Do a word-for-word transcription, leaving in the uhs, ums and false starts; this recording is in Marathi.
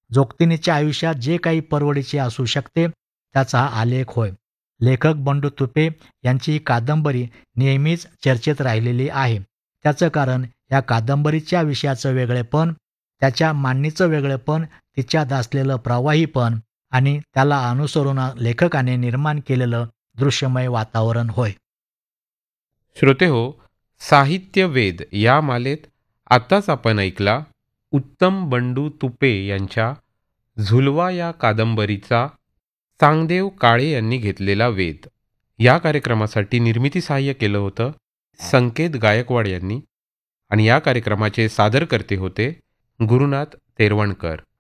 जोगतिनीच्या आयुष्यात जे काही परवडीचे असू शकते त्याचा हा आलेख होय. लेखक बंडू तुपे यांची ही कादंबरी नेहमीच चर्चेत राहिलेली आहे. त्याचं कारण या कादंबरीच्या विषयाचं वेगळेपण, त्याच्या मांडणीचं वेगळेपण, तिच्यात असलेलं प्रवाहीपण आणि त्याला अनुसरून लेखकाने निर्माण केलेलं दृश्यमय वातावरण होय. श्रोतेहो, साहित्य वेद या मालेत आत्ताच आपण ऐकला उत्तम बंडू तुपे यांच्या झुलवा या कादंबरीचा चांगदेव काळे यांनी घेतलेला वेध. या कार्यक्रमासाठी निर्मिती सहाय्य केलं होतं संकेत गायकवाड यांनी आणि या कार्यक्रमाचे सादरकर्ते होते गुरुनाथ तेरवणकर.